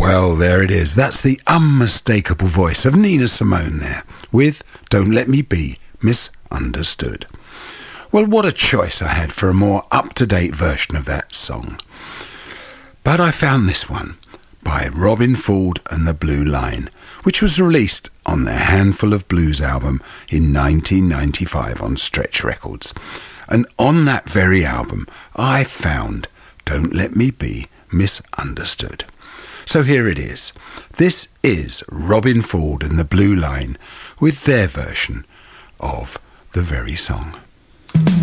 Well, there it is. That's the unmistakable voice of Nina Simone there, with Don't Let Me Be Misunderstood. Well, what a choice I had for a more up-to-date version of that song. But I found this one by Robin Ford and the Blue Line, which was released on their Handful of Blues album in 1995 on Stretch Records. And on that very album, I found Don't Let Me Be Misunderstood. So here it is. This is Robin Ford and the Blue Line with their version of the very song.